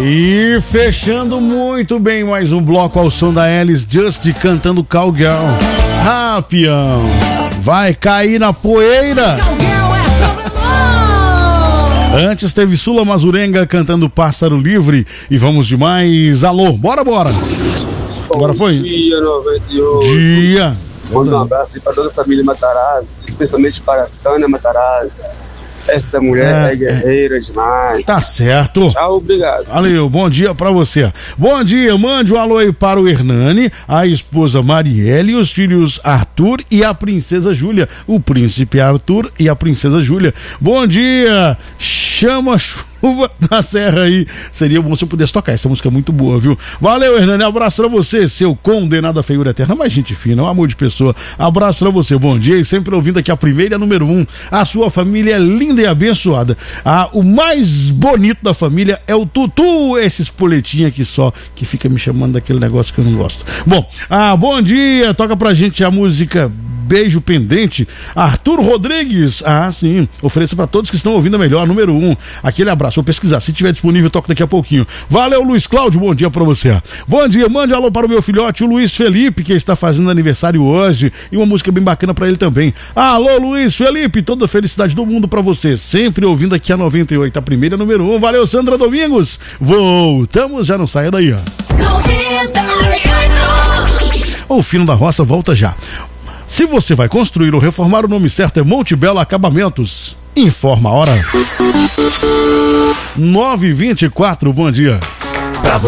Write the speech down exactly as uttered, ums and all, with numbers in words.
E fechando muito bem mais um bloco ao som da Alice Just cantando Cowgirl. Ah, peão, vai cair na poeira. Antes teve Sula Mazurenga cantando Pássaro Livre. E vamos de mais. Alô, bora, bora. Bora, foi? Bom dia, noventa e oito. Dia. Manda um abraço aí para toda a família Matarazzo, especialmente para a Tânia Matarazzo. Essa mulher é, é guerreira demais. Tá certo. Tchau, obrigado. Valeu, bom dia pra você. Bom dia, mande um alô aí para o Hernani, a esposa Marielle, os filhos Arthur e a princesa Júlia. O príncipe Arthur e a princesa Júlia. Bom dia, chama chuva na serra aí. Seria bom se eu pudesse tocar, essa música é muito boa, viu? Valeu, Hernani, abraço pra você, seu condenado à feiura eterna, mas gente fina, um amor de pessoa. Abraço pra você, bom dia, e sempre ouvindo aqui a primeira, a número um, a sua família é linda e abençoada. Ah, o mais bonito da família é o Tutu, esse espoletinho aqui só, que fica me chamando daquele negócio que eu não gosto. Bom, ah, bom dia, toca pra gente a música Beijo Pendente, Arthur Rodrigues. Ah, sim, ofereço pra todos que estão ouvindo a melhor, número um. Aquele abraço, vou pesquisar, se tiver disponível, toco daqui a pouquinho. Valeu, Luiz Cláudio, bom dia pra você. Bom dia, mande alô para o meu filhote, o Luiz Felipe, que está fazendo aniversário hoje, e uma música bem bacana pra ele também. Alô, Luiz Felipe, toda a felicidade do mundo pra você, sempre ouvindo aqui a noventa e oito, a primeira número um. Valeu, Sandra Domingos, voltamos, já não saia daí, ó. noventa e oito. O Fino da Roça volta já. Se você vai construir ou reformar, o nome certo é Montebello Acabamentos. Informa a hora. nove e vinte e quatro, bom dia.